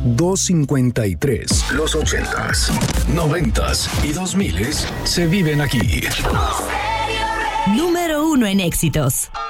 253. Los 80s, 90s y 2000s se viven aquí. Número 1 en éxitos.